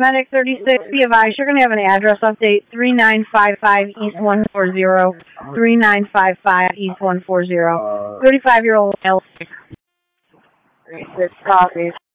Medic 36, be advised, you're going to have an address update, 3955 East 140, 3955 East 140, 35-year-old male. 36 copies.